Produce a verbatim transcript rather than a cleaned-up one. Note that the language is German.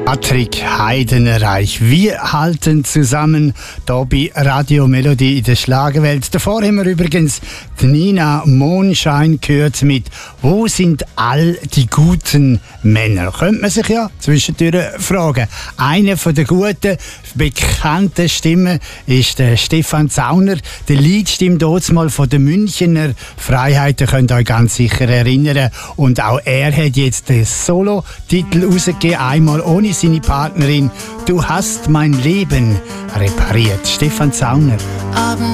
Patrick Heidenreich. Wir halten zusammen hier bei Radio Melodie in der Schlagerwelt. Davor haben wir übrigens die Nina Mondschein gehört mit «Wo sind all die guten Männer?» Könnte man sich ja zwischendurch fragen. Eine von der guten, bekannten Stimmen ist der Stefan Zauner. Der Leadstimme dort mal von den Münchner Freiheiten, könnt ihr euch ganz sicher erinnern. Und auch er hat jetzt den Solo-Titel rausgegeben, einmal ohne seine Partnerin. «Du hast mein Leben repariert». Stefan Zauner.